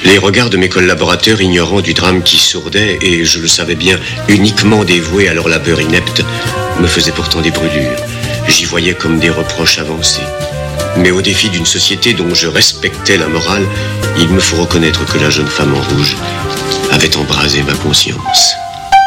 Les regards de mes collaborateurs, ignorants du drame qui sourdait, et je le savais bien, uniquement dévoués à leur labeur inepte, me faisaient pourtant des brûlures. J'y voyais comme des reproches avancés. Mais au défi d'une société dont je respectais la morale, il me faut reconnaître que la jeune femme en rouge avait embrasé ma conscience.